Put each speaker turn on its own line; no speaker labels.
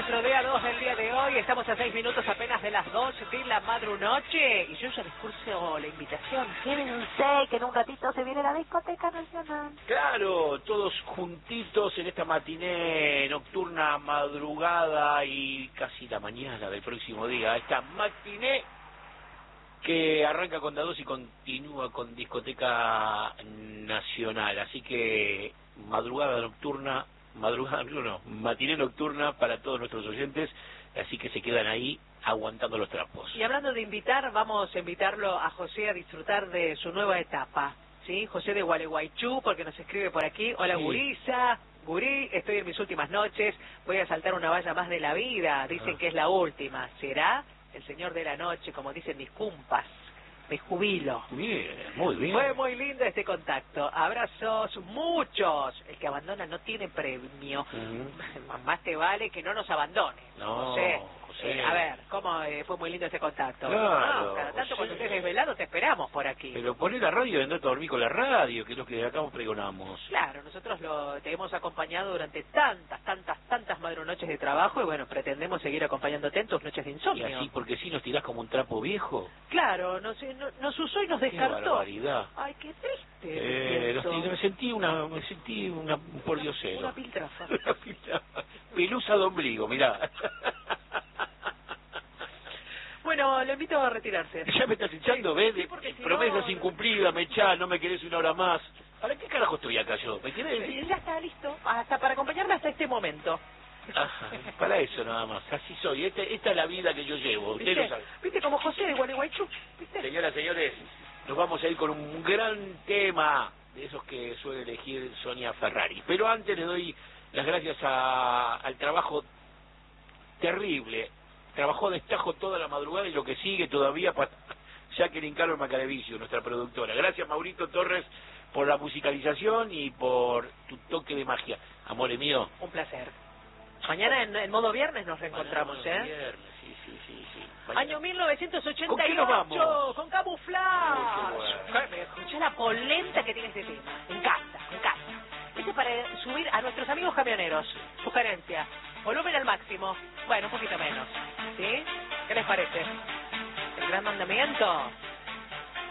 nuestro día 2 del día de hoy. Estamos a 6 minutos apenas de las 2 de la madrunoche. Y yo ya les curso la invitación. Quédense, que en un ratito se viene la discoteca nacional.
Claro, todos juntitos en esta matiné nocturna, madrugada y casi la mañana del próximo día. Esta matiné que arranca con D2 y continúa con discoteca nacional. Así que matiné nocturna para todos nuestros oyentes, así que se quedan ahí aguantando los trapos.
Y hablando de invitar, vamos a invitarlo a José a disfrutar de su nueva etapa, ¿sí? José de Gualeguaychú, porque nos escribe por aquí. Hola, sí. Gurisa, Gurí, estoy en mis últimas noches, voy a saltar una valla más de la vida, dicen que es la última. ¿Será el señor de la noche, como dicen mis cumpas? Me jubilo.
Bien, muy bien.
Fue muy lindo este contacto. Abrazos, muchos. El que abandona no tiene premio. Más te vale que no nos abandone.
No,
José.
José.
A ver, ¿cómo fue muy lindo este contacto?
Claro,
cada tanto
José.
cuando estés desvelado te esperamos por aquí.
Pero poné la radio y andate a dormir con la radio, que es lo que acá pregonamos.
Claro, nosotros te hemos acompañado durante tantas madrunoches de trabajo y bueno, pretendemos seguir acompañándote en tus noches de insomnio.
Y así, porque si nos tirás como un trapo viejo.
Claro, nos usó y nos descartó.
Qué barbaridad.
Ay, qué triste.
Me sentí un pordiosero.
Una piltrafa.
Una piltrafa. Pelusa de ombligo, mirá.
Bueno, lo invito a retirarse.
Ya me estás echando, ¿ves?
Sí, porque si
promesas
no...
incumplidas, me echás, no me querés una hora más. ¿Para qué carajo estoy acá yo? ¿Me querés?
Ya está listo, hasta para acompañarme hasta este momento.
Para eso nada más, así soy. Esta es la vida que yo llevo, usted lo sabe.
¿Viste como José de Gualeguaychú? ¿Viste?
Señoras, señores, nos vamos a ir con un gran tema de esos que suele elegir Sonia Ferrari. Pero antes le doy las gracias al trabajo terrible. Trabajó a destajo toda la madrugada y lo que sigue todavía para Jacqueline Carlos Macarevicio, nuestra productora. Gracias, Maurito Torres, por la musicalización y por tu toque de magia. Amore mío.
Un placer. Mañana en modo viernes nos reencontramos,
Viernes, sí.
Mañana. Año 1988.
¿Con qué nos vamos?
Con Camuflage. Bueno. Escuchá la polenta que tiene este tema. En casa. Este es para subir a nuestros amigos camioneros. Sugerencia. Volumen al máximo. Bueno, un poquito menos. ¿Sí? ¿Qué les parece? El gran mandamiento.